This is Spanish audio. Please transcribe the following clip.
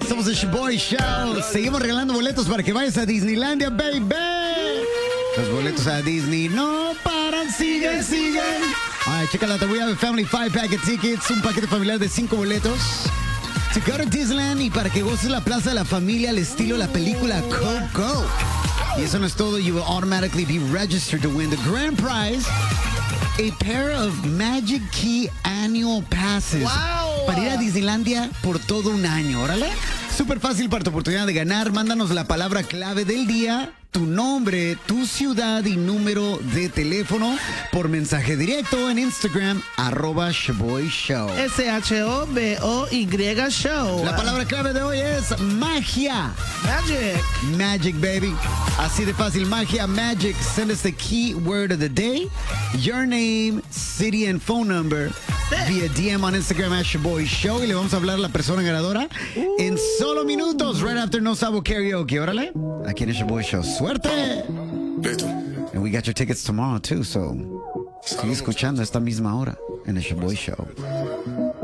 Somos el Shaboy Show. Seguimos regalando boletos para que vayas a Disneylandia, baby. Los boletos a Disney no paran, siguen. All right, check it out. We have a family 5-pack of tickets. Un paquete familiar de 5 boletos. To go to Disneyland y para que goces la plaza de la familia al estilo de la película Coco. Y eso no es todo. You will automatically be registered to win the grand prize. A pair of Magic Key annual passes. Wow. Para ir a Disneylandia por todo un año. Órale. Súper fácil para tu oportunidad de ganar. Mándanos la palabra clave del día, tu nombre, tu ciudad y número de teléfono por mensaje directo en Instagram, @ShaboyShow. SHOBOY Show. La palabra clave de hoy es magia. Magic, baby. Así de fácil, magia, magic. Send us the keyword of the day, your name, city and phone number via DM on Instagram @ShaboyShow y le vamos a hablar a la persona ganadora en solo minutos, right after No Sabo Karaoke. Órale, aquí en el Shaboy Show. ¡Suerte! Listo. And we got your tickets tomorrow too, so sigue escuchando a esta misma hora en el Shaboy Show.